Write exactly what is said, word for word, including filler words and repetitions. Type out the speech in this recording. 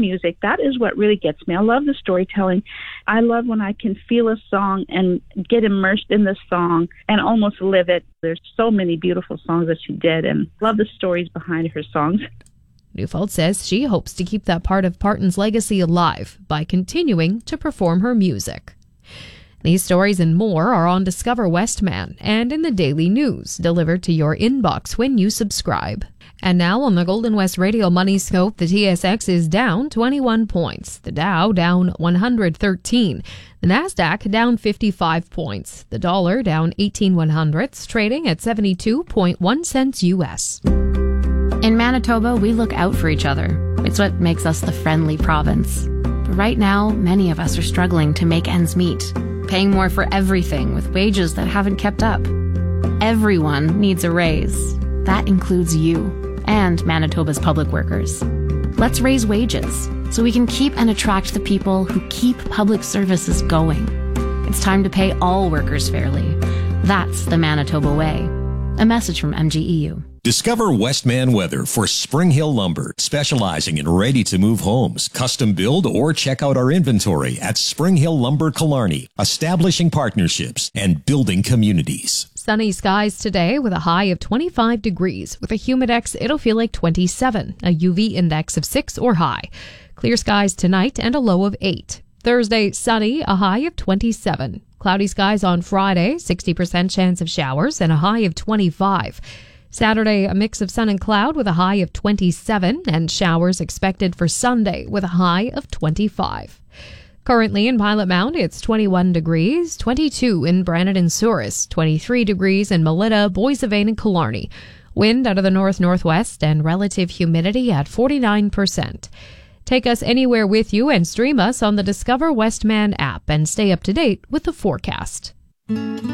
music. That is what really gets me. I love the storytelling. I love when I can feel a song and get immersed in the song and almost live it. There's so many beautiful songs that she did, and love the stories behind her songs. Neufeld says she hopes to keep that part of Parton's legacy alive by continuing to perform her music. These stories and more are on Discover Westman and in the Daily News, delivered to your inbox when you subscribe. And now on the Golden West Radio Money Scope, the T S X is down twenty-one points, the Dow down one hundred thirteen, the Nasdaq down fifty-five points, the dollar down eighteen one hundredths, trading at seventy-two point one cents U S. In Manitoba, we look out for each other. It's what makes us the friendly province. But right now, many of us are struggling to make ends meet, paying more for everything with wages that haven't kept up. Everyone needs a raise. That includes you and Manitoba's public workers. Let's raise wages so we can keep and attract the people who keep public services going. It's time to pay all workers fairly. That's the Manitoba way. A message from M G E U. Discover Westman Weather for Spring Hill Lumber, specializing in ready-to-move homes, custom build, or check out our inventory at Spring Hill Lumber Killarney, establishing partnerships and building communities. Sunny skies today with a high of twenty-five degrees. With a humidex, it'll feel like twenty-seven, a U V index of six or high. Clear skies tonight and a low of eight. Thursday, sunny, a high of twenty-seven. Cloudy skies on Friday, sixty percent chance of showers and a high of twenty-five. Saturday, a mix of sun and cloud with a high of twenty-seven, and showers expected for Sunday with a high of twenty-five. Currently in Pilot Mound, it's twenty-one degrees, twenty-two in Brandon and Souris, twenty-three degrees in Melita, Boissevain, and Killarney. Wind out of the north-northwest and relative humidity at forty-nine percent. Take us anywhere with you and stream us on the Discover Westman app and stay up to date with the forecast.